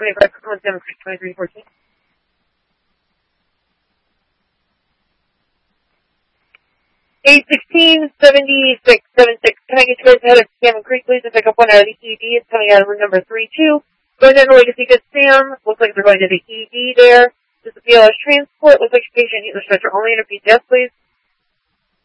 25 for 2314. A167676. Can I get you guys ahead of Salmon Creek, please, and pick up one out of the ED? It's coming out of room number 32. Going down to Legacy Good Sam. Looks like they're going to the ED there. This is BLS Transport. Looks like your patient needs a stretcher only. And repeat, yes, please.